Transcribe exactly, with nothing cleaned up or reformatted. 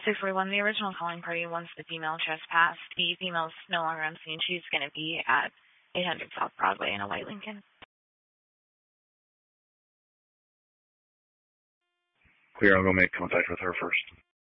six forty-one, the original calling party wants the female trespassed. The female's no longer on scene. She's going to be at eight hundred South Broadway in a white Lincoln. Clear, I'll go make contact with her first.